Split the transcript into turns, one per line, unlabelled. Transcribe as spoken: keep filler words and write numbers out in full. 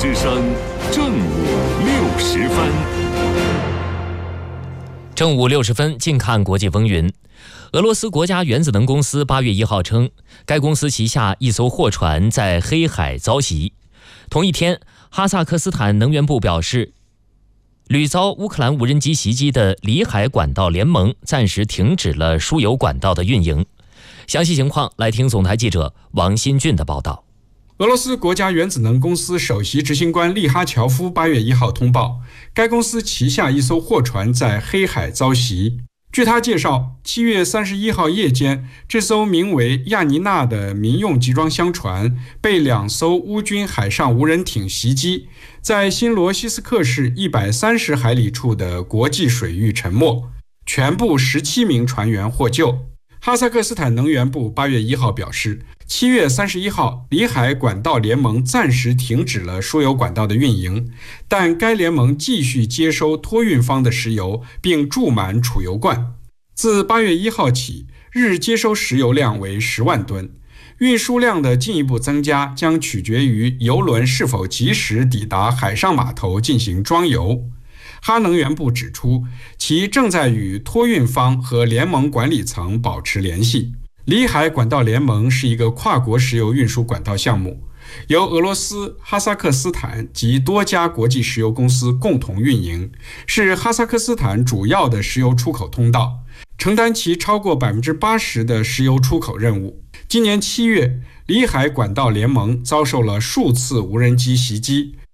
之声正午六时分。
正午六十分，近看国际风云。俄罗斯国家原子能公司八月一号称，该公司旗下一艘货船在黑海遭袭。同一天，哈萨克斯坦能源部表示，屡遭乌克兰无人机袭击的里海管道联盟暂时停止了输油管道的运营。详细情况来听总台记者王新俊的报道。
俄罗斯国家原子能公司首席执行官利哈乔夫八月一号通报，该公司旗下一艘货船在黑海遭袭。据他介绍，七月三十一号夜间，这艘名为亚尼娜的民用集装箱船被两艘乌军海上无人艇袭击，在新罗西斯克市一百三十海里处的国际水域沉没，全部十七名船员获救。哈萨克斯坦能源部八月一号表示，七月三十一号，里海管道联盟暂时停止了输油管道的运营，但该联盟继续接收托运方的石油，并注满储油罐。自八月一号起，日接收石油量为十万吨。运输量的进一步增加将取决于油轮是否及时抵达海上码头进行装油。哈能源部指出，其正在与托运方和联盟管理层保持联系。里海管道联盟是一个跨国石油运输管道项目，由俄罗斯、哈萨克斯坦及多家国际石油公司共同运营，是哈萨克斯坦主要的石油出口通道，承担其超过 百分之八十 的石油出口任务。今年七月，里海管道联盟遭受了数次无人机袭击，